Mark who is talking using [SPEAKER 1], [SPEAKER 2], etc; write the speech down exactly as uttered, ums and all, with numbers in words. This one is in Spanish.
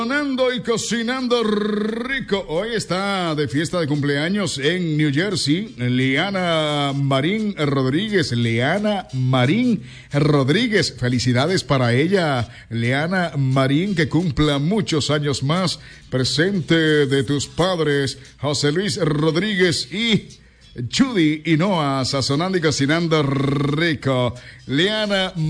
[SPEAKER 1] Cocinando y cocinando rico. Hoy está de fiesta de cumpleaños en New Jersey Liana Marín Rodríguez. Liana Marín Rodríguez. Felicidades para ella, Liana Marín, que cumpla muchos años más. Presente de tus padres, José Luis Rodríguez y Judy y Noah, sazonando y cocinando rico. Liana